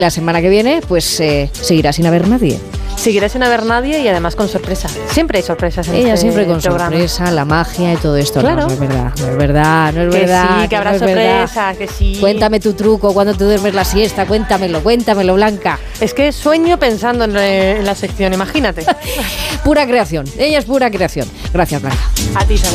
La semana que viene, pues seguirá sin haber nadie. Seguirá sin haber nadie y además con sorpresa. Siempre hay sorpresas en Ella este siempre con programa. sorpresa, la magia y todo esto. Claro. No es verdad, no es verdad, no es verdad. Sí, que habrá no es verdad. sorpresa, que sí. Cuéntame tu truco cuando te duermes la siesta, cuéntamelo, Blanca. Es que sueño pensando en la sección, imagínate. Pura creación, ella es pura creación. Gracias, Blanca. A ti, Isabel.